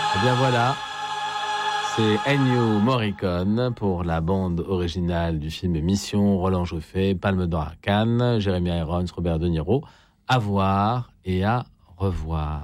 Et bien voilà, c'est Ennio Morricone pour la bande originale du film Mission, Roland Joffé, Palme d'Or à Cannes, Jeremy Irons, Robert De Niro. À voir et à revoir.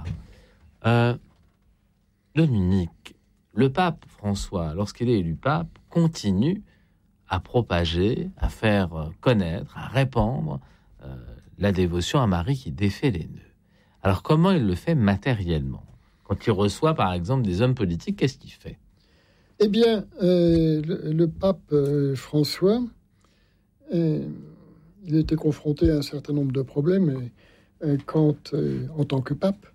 Dominique, le pape François, lorsqu'il est élu pape, continue à propager, à faire connaître, à répandre la dévotion à Marie qui défait les nœuds. Alors comment il le fait matériellement ? Quand il reçoit par exemple des hommes politiques, qu'est-ce qu'il fait ? Eh bien, le pape François, il était confronté à un certain nombre de problèmes quand, en tant que pape.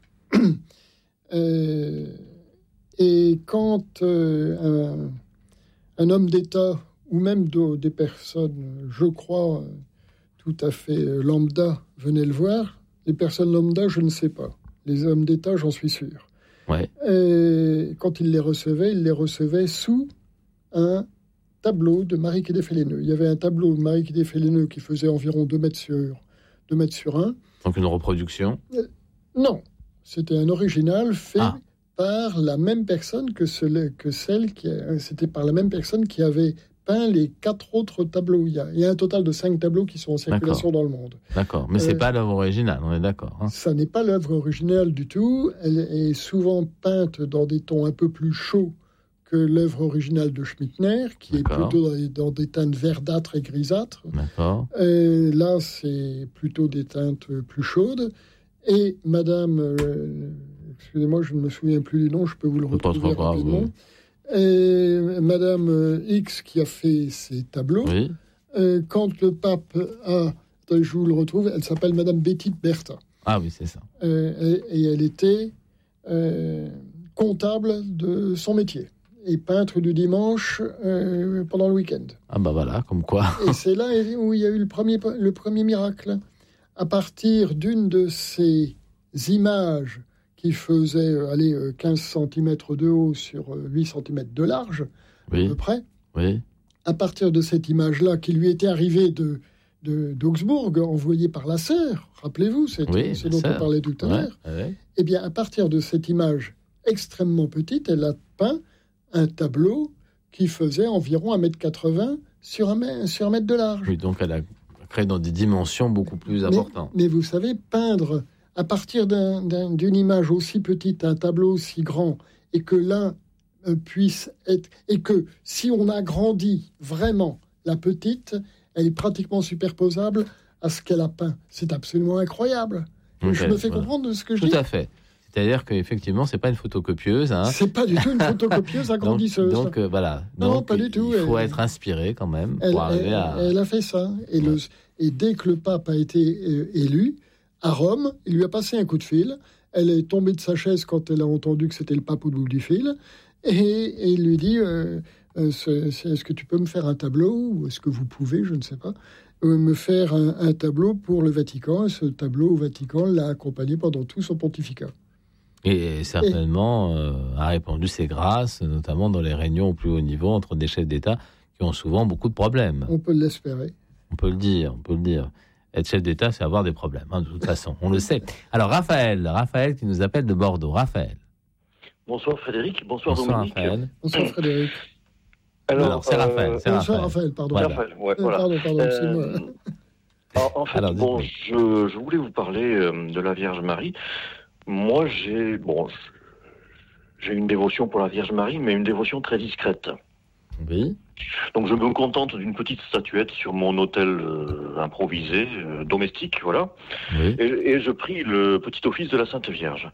Et quand un homme d'État, ou même des personnes, je crois, tout à fait lambda, venaient le voir, les personnes lambda, je ne sais pas. Les hommes d'État, j'en suis sûr. Ouais. Et quand il les recevait sous un tableau de Marie qui défait les nœuds. Il y avait un tableau de Marie qui défait les nœuds qui faisait environ 2 mètres sur 1. Donc une reproduction ? Non, c'était un original fait par la même personne c'était par la même personne qui avait peint les 4 autres tableaux. Il y a un total de 5 tableaux qui sont en circulation dans le monde. D'accord, mais c'est pas l'œuvre originale, on est d'accord. Ça n'est pas l'œuvre originale du tout. Elle est souvent peinte dans des tons un peu plus chauds que l'œuvre originale de Schmittner, qui est plutôt dans des teintes verdâtres et grisâtres. D'accord. Là, c'est plutôt des teintes plus chaudes. Et Madame, excusez-moi, je ne me souviens plus du nom, je peux vous le retrouver rapidement. Et Madame X qui a fait ces tableaux, quand le pape je vous le retrouve, elle s'appelle Madame Betty Bertha. Ah oui, c'est ça. Et elle était comptable de son métier et peintre du dimanche pendant le week-end. Ah bah voilà, comme quoi. Et c'est là où il y a eu le premier miracle. À partir d'une de ces images qui faisait 15 cm de haut sur 8 cm de large, à peu près. Oui. À partir de cette image-là, qui lui était arrivée d'Augsbourg, envoyée par la sœur, rappelez-vous, c'est dont on parlait tout à l'heure. Eh bien, à partir de cette image extrêmement petite, elle a peint un tableau qui faisait environ 1,80 m sur 1 mètre de large. Oui, donc elle a créé dans des dimensions beaucoup plus importantes. Mais vous savez, peindre à partir d'une image aussi petite, un tableau aussi grand, et que l'un puisse être... Et que si on agrandit vraiment la petite, elle est pratiquement superposable à ce qu'elle a peint. C'est absolument incroyable. Okay, je me fais comprendre de ce que je dis. Tout à fait. C'est-à-dire qu'effectivement, c'est pas une photocopieuse. C'est pas du tout une photocopieuse agrandisseuse. Donc voilà. Non, pas du tout. Il faut être inspiré quand même pour arriver à... Elle a fait ça. Et dès que le pape a été élu, à Rome, il lui a passé un coup de fil. Elle est tombée de sa chaise quand elle a entendu que c'était le pape au bout du fil. Et il lui dit, est-ce que tu peux me faire un tableau ? Ou est-ce que vous pouvez, je ne sais pas, me faire un tableau pour le Vatican. Et ce tableau au Vatican l'a accompagné pendant tout son pontificat. Et certainement a répandu ses grâces, notamment dans les réunions au plus haut niveau entre des chefs d'État qui ont souvent beaucoup de problèmes. On peut l'espérer. On peut le dire. Être chef d'État, c'est avoir des problèmes, de toute façon, on le sait. Alors Raphaël qui nous appelle de Bordeaux. Raphaël. Bonsoir Frédéric, bonsoir Dominique. Raphaël. Bonsoir Frédéric. Alors c'est Raphaël. Bonsoir Raphaël, pardon. Voilà. Raphaël, voilà. Pardon, c'est moi. En fait, je voulais vous parler de la Vierge Marie. Moi, j'ai une dévotion pour la Vierge Marie, mais une dévotion très discrète. Oui. Donc je me contente d'une petite statuette sur mon autel improvisé, domestique, voilà. Oui. Et je prie le petit office de la Sainte Vierge.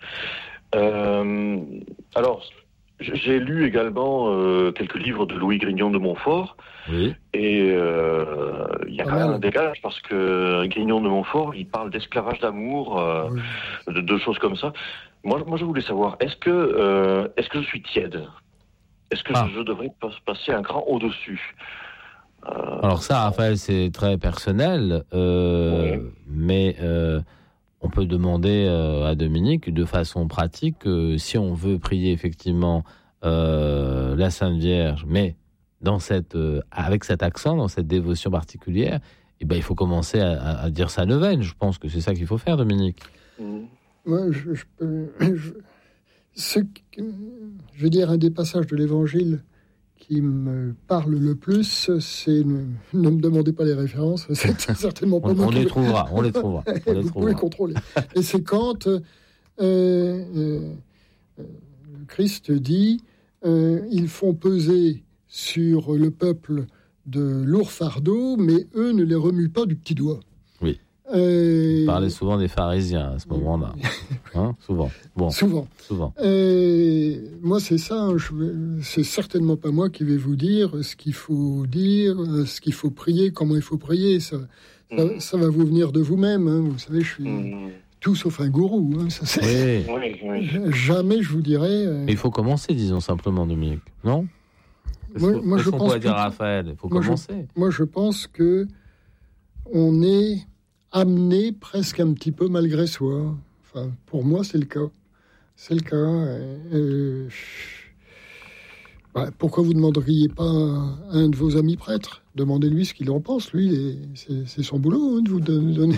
Alors, j'ai lu également quelques livres de Louis Grignon de Montfort. Oui. Et il y a quand même un décalage parce que Grignon de Montfort, il parle d'esclavage d'amour, de choses comme ça. Moi, je voulais savoir, est-ce que je suis tiède ? Est-ce que je devrais passer un cran au-dessus ? Alors ça, Raphaël, c'est très personnel, mais on peut demander à Dominique, de façon pratique, si on veut prier effectivement la Sainte Vierge, mais avec cet accent, dans cette dévotion particulière, il faut commencer à dire sa neuvaine. Je pense que c'est ça qu'il faut faire, Dominique. Moi, Je veux dire, un des passages de l'Évangile qui me parle le plus, c'est ne me demandez pas les références, c'est certainement pas moi. On les trouvera. Vous pouvez contrôler. Et c'est quand Christ dit ils font peser sur le peuple de lourds fardeaux, mais eux ne les remuent pas du petit doigt. Oui. Il parlait souvent des pharisiens à ce moment-là. Souvent. Bon. Souvent. Moi, c'est ça. C'est certainement pas moi qui vais vous dire, ce qu'il faut prier, comment il faut prier. Ça va vous venir de vous-même. Hein. Vous savez, je suis tout sauf un gourou. Hein. Ça, c'est... Oui. Jamais je vous dirais. Mais il faut commencer, disons simplement, Dominique. Non ? Moi, je pense. Dire Raphaël, il faut commencer. Moi, je pense que on est amené presque un petit peu malgré soi. Enfin, pour moi, c'est le cas. Pourquoi vous ne demanderiez pas à un de vos amis prêtres ? Demandez-lui ce qu'il en pense. Lui, c'est son boulot de vous donner...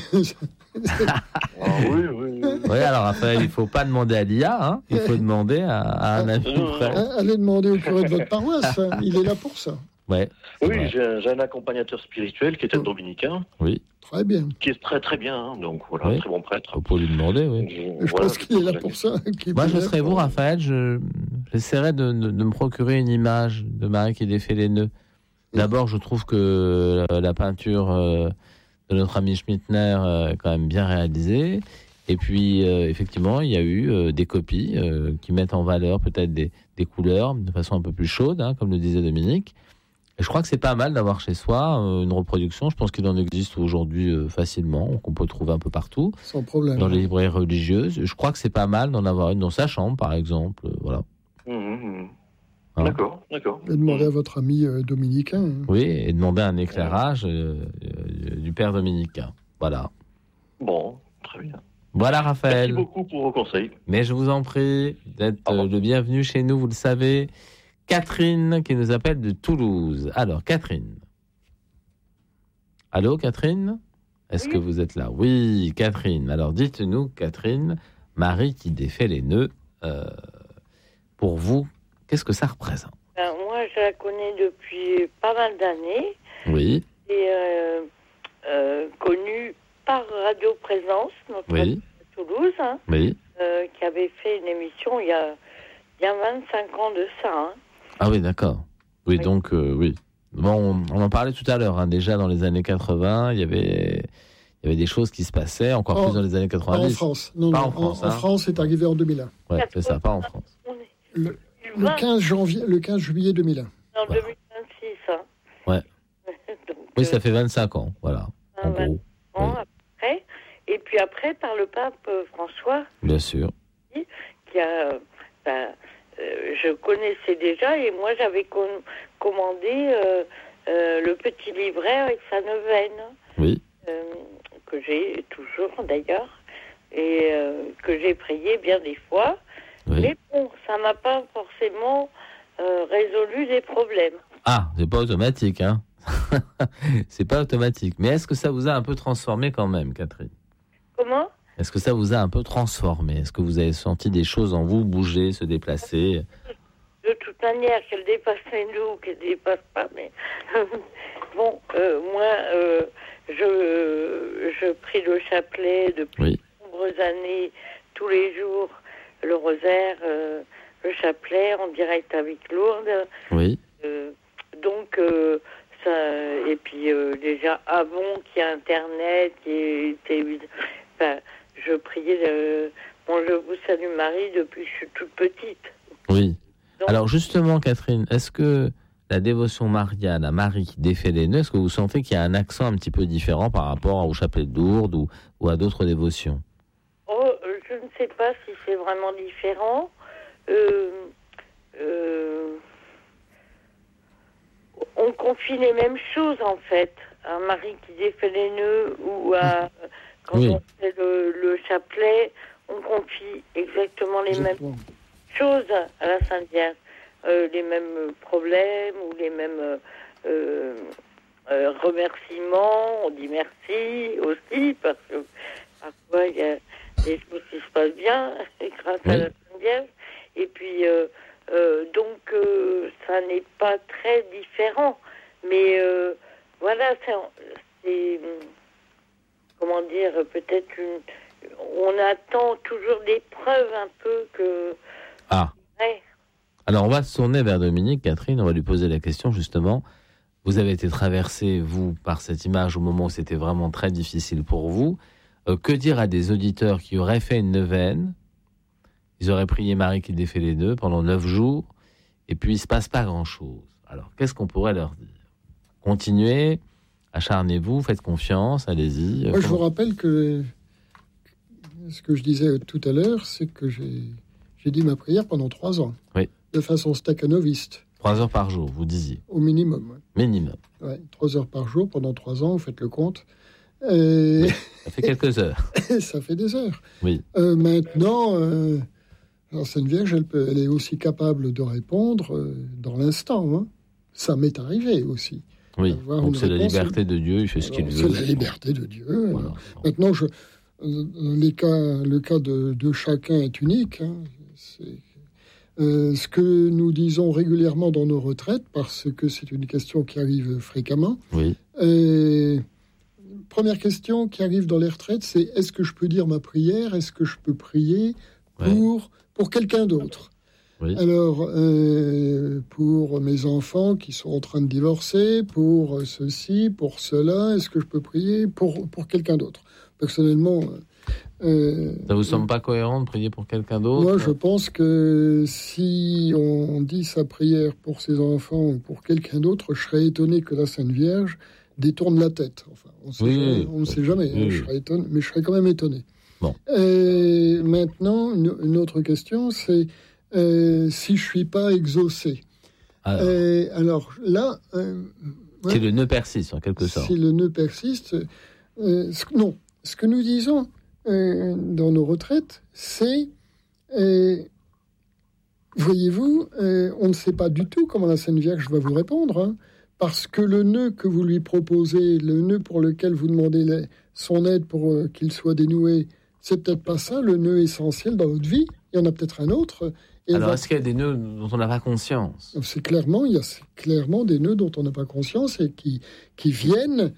Oui, alors Raphaël, il ne faut pas demander à l'IA, hein. Il faut demander à un ami prêtre. Allez demander au curé de votre paroisse. Il est là pour ça. Ouais, oui, j'ai un accompagnateur spirituel qui est un dominicain. Oui. Très bien. Qui est très très bien, hein, donc voilà, très bon prêtre. Faut pas lui demander, oui. Je pense qu'il est là pour ça. Moi, je serais vous, Raphaël, j'essaierais de me procurer une image de Marie qui défait les nœuds. D'abord, je trouve que la peinture de notre ami Schmittner est quand même bien réalisée. Et puis, effectivement, il y a eu des copies qui mettent en valeur peut-être des couleurs de façon un peu plus chaude, hein, comme le disait Dominique. Et je crois que c'est pas mal d'avoir chez soi une reproduction. Je pense qu'il en existe aujourd'hui facilement, qu'on peut trouver un peu partout. Sans problème. Dans les librairies religieuses. Je crois que c'est pas mal d'en avoir une dans sa chambre, par exemple. Voilà. Hein? D'accord. Et demandez à votre ami dominicain. Hein. Oui, et demander un éclairage du père dominicain. Voilà. Bon, très bien. Voilà, Raphaël. Merci beaucoup pour vos conseils. Mais je vous en prie d'être le bienvenu chez nous, vous le savez. Catherine qui nous appelle de Toulouse. Alors, Catherine. Allô, Catherine ? Est-ce que vous êtes là ? Oui, Catherine. Alors, dites-nous, Catherine, Marie qui défait les nœuds, pour vous, qu'est-ce que ça représente ? Moi, je la connais depuis pas mal d'années. Oui. Et connue par Radio Présence, notre radio de Toulouse, hein, qui avait fait une émission il y a 25 ans de ça. Hein. Ah oui, d'accord. Oui, donc, oui. Bon, on en parlait tout à l'heure. Hein, déjà, dans les années 80, il y avait des choses qui se passaient, encore plus dans les années 90. Pas en France. Non, pas en France. En France, c'est arrivé en 2001. Oui, c'est ça, pas en France. Le 15 juillet 2001. En 2026, hein. Ouais. Donc, oui, ça fait 25 ans, voilà, en gros. Après, et puis après, par le pape François. Bien sûr. Qui a... je connaissais déjà, et moi, j'avais commandé le petit livret avec sa neuvaine. Oui. Que j'ai toujours, d'ailleurs, et que j'ai prié bien des fois. Oui. Mais bon, ça m'a pas forcément résolu des problèmes. Ah, c'est pas automatique, hein. C'est pas automatique. Mais est-ce que ça vous a un peu transformé quand même, Catherine ? Comment ? Est-ce que ça vous a un peu transformé ? Est-ce que vous avez senti des choses en vous bouger, se déplacer ? De toute manière, qu'elle dépasse nous ou qu'elle dépasse pas, mais bon, moi, je prie le chapelet depuis de nombreuses années, tous les jours, le rosaire, le chapelet en direct avec Lourdes. Oui. Donc, ça, et puis déjà avant qu'il y ait Internet, je priais Je vous salue Marie depuis que je suis toute petite. Oui. Donc, alors justement, Catherine, est-ce que la dévotion mariale à Marie qui défait les nœuds, est-ce que vous sentez qu'il y a un accent un petit peu différent par rapport au chapelet de Lourdes ou à d'autres dévotions ? Je ne sais pas si c'est vraiment différent. On confie les mêmes choses, en fait, à Marie qui défait les nœuds ou à... Quand on fait le chapelet, on confie exactement les mêmes choses à la Sainte Vierge. Les mêmes problèmes ou les mêmes remerciements. On dit merci aussi, parce que parfois il y a des choses qui se passent bien grâce à la Sainte Vierge. Et puis, donc, ça n'est pas très différent. Mais voilà, c'est comment dire, peut-être on attend toujours des preuves un peu que... Ah. Ouais. Alors, on va se tourner vers Dominique, Catherine, on va lui poser la question, justement. Vous avez été traversé, vous, par cette image au moment où c'était vraiment très difficile pour vous. Que dire à des auditeurs qui auraient fait une neuvaine? Ils auraient prié Marie qui défait les nœuds pendant 9 jours, et puis il ne se passe pas grand-chose. Alors, qu'est-ce qu'on pourrait leur dire? Continuez, acharnez-vous, faites confiance, allez-y. Moi, je vous rappelle que ce que je disais tout à l'heure, c'est que j'ai dit ma prière pendant 3 ans. Oui. De façon staccanoviste. 3 heures par jour, vous disiez. Au minimum. Ouais. Minimum. Ouais, 3 heures par jour pendant 3 ans, vous faites le compte. Oui, ça fait quelques heures. Ça fait des heures. Oui. Maintenant, la Sainte Vierge, elle est aussi capable de répondre dans l'instant. Hein. Ça m'est arrivé aussi. Oui, donc c'est la liberté de Dieu, il fait ce qu'il veut. C'est la liberté de Dieu. Voilà. Maintenant, le cas de chacun est unique. Hein. Ce que nous disons régulièrement dans nos retraites, parce que c'est une question qui arrive fréquemment. Oui. Première question qui arrive dans les retraites, c'est est-ce que je peux dire ma prière? Est-ce que je peux prier pour quelqu'un d'autre? Oui. Alors, pour mes enfants qui sont en train de divorcer, pour ceci, pour cela, est-ce que je peux prier pour quelqu'un d'autre? Personnellement... ça vous semble pas cohérent de prier pour quelqu'un d'autre? Moi, je pense que si on dit sa prière pour ses enfants ou pour quelqu'un d'autre, je serais étonné que la Sainte Vierge détourne la tête. Enfin, on ne sait jamais. Oui. Je serais étonné, mais je serais quand même étonné. Bon. Maintenant, une autre question, c'est si je suis pas exaucé. Alors là, si le nœud persiste, en quelque sorte. Si le nœud persiste, non. Ce que nous disons dans nos retraites, c'est, voyez-vous, on ne sait pas du tout comment la Sainte Vierge va vous répondre, hein, parce que le nœud que vous lui proposez, le nœud pour lequel vous demandez son aide pour qu'il soit dénoué, c'est peut-être pas ça le nœud essentiel dans votre vie. Il y en a peut-être un autre. Alors, est-ce qu'il y a des nœuds dont on n'a pas conscience? Il y a clairement des nœuds dont on n'a pas conscience et qui viennent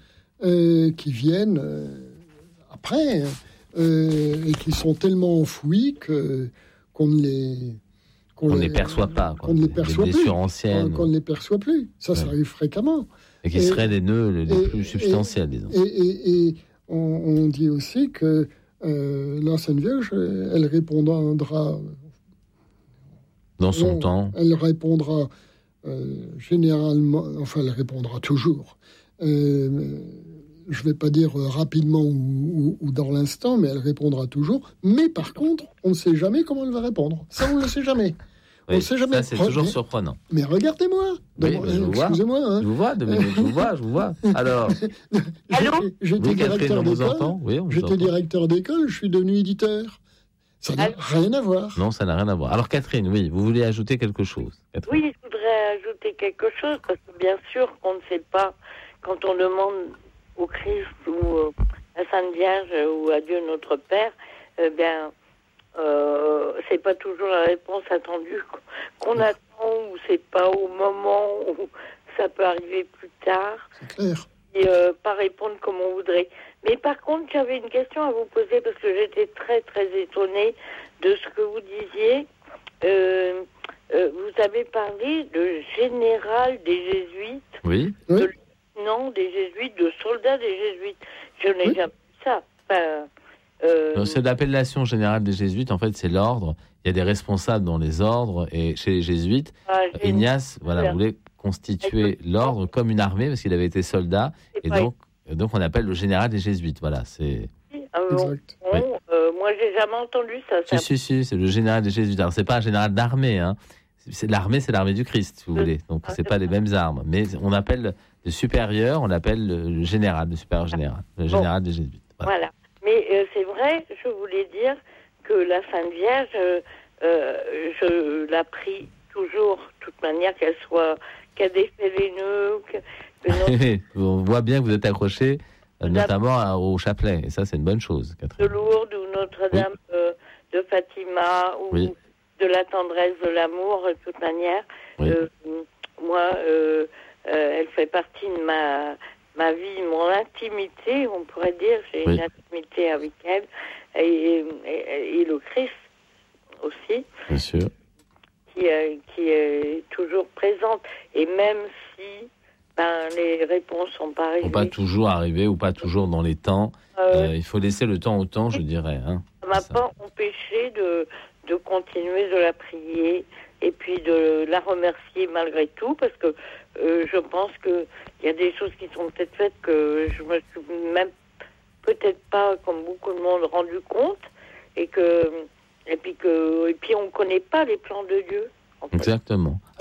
après, et qui sont tellement enfouis qu'on ne les perçoit pas. Qu'on ne les perçoit plus. Anciennes. Qu'on ne les perçoit plus. Ça arrive fréquemment. Et qui seraient les nœuds les plus substantiels, disons. Et on dit aussi que la Sainte Vierge, elle répondra... Dans son temps. Elle répondra généralement... Enfin, elle répondra toujours. Je ne vais pas dire rapidement ou dans l'instant, mais elle répondra toujours. Mais par contre, on ne sait jamais comment elle va répondre. Ça, on ne le sait jamais. Oui, on ne sait jamais. Ça, c'est toujours surprenant. Mais regardez-moi. Oui, excusez-moi. Hein. Je vous vois, Dominique, je vous vois. Alors, allô? J'étais directeur d'école. J'étais directeur d'école, je suis devenu éditeur. Ça n'a rien à voir. Non, ça n'a rien à voir. Alors, Catherine, oui, vous voulez ajouter quelque chose? Catherine. Oui, je voudrais ajouter quelque chose, parce que bien sûr qu'on ne sait pas, quand on demande au Christ ou à Sainte Vierge ou à Dieu notre Père, c'est pas toujours la réponse attendue qu'on attend, ou c'est pas au moment où ça peut arriver plus tard. C'est clair. Et pas répondre comme on voudrait. Mais par contre, j'avais une question à vous poser parce que j'étais très très étonnée de ce que vous disiez. Vous avez parlé de général des Jésuites. Oui. Non, des Jésuites, de soldats des Jésuites. Je n'ai jamais vu ça. C'est l'appellation générale des Jésuites. En fait, c'est l'ordre. Il y a des responsables dans les ordres. Et chez les Jésuites, Ignace voulait constituer l'ordre comme une armée parce qu'il avait été soldat. Et donc, on appelle le général des Jésuites. Voilà, c'est... Exact. Moi, j'ai jamais entendu ça. Si, c'est le général des Jésuites. Alors, c'est pas un général d'armée, hein. C'est l'armée du Christ, si vous voulez. Donc, c'est pas les mêmes armes. Mais on appelle le supérieur, on l'appelle le général, le supérieur général, le général des Jésuites. Voilà. Mais c'est vrai, je voulais dire que la Sainte Vierge, je la prie toujours, de toute manière, qu'elle défait les nœuds. On voit bien que vous êtes accroché, notamment au chapelet. Et ça, c'est une bonne chose, Catherine. De Lourdes ou Notre-Dame de Fatima, ou de la tendresse, de l'amour, de toute manière. Oui. Moi, elle fait partie de ma vie, mon intimité, on pourrait dire. J'ai une intimité avec elle et le Christ aussi. Bien sûr. Qui est toujours présente. Et même si les réponses sont pas arrivées. Pas toujours arriver ou pas toujours dans les temps. Il faut laisser le temps au temps, je dirais. Hein. Ça ne m'a pas empêché de continuer de la prier et puis de la remercier malgré tout, parce que je pense qu'il y a des choses qui sont peut-être faites que je me suis même peut-être pas, comme beaucoup de monde, rendu compte, et puis on ne connaît pas les plans de Dieu. En fait. Exactement.